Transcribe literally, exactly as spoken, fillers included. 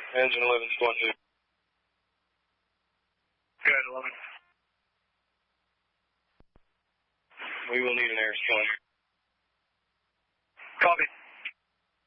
Engine eleven's going to. Good, eleven. We will need an air split. Copy.